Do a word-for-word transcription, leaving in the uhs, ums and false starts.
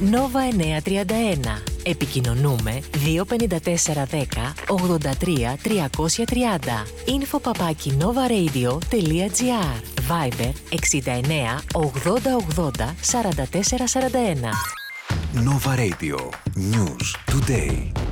Nova εννιακόσια τριάντα ένα. Επικοινωνούμε δύο πέντε τέσσερα δέκα ογδόντα τρία τριακόσια τριάντα. Info παπάκι novaradio τελεία gr. Viber εξήντα εννέα ογδόντα ογδόντα σαράντα τέσσερα σαράντα ένα. Nova Radio. News Today.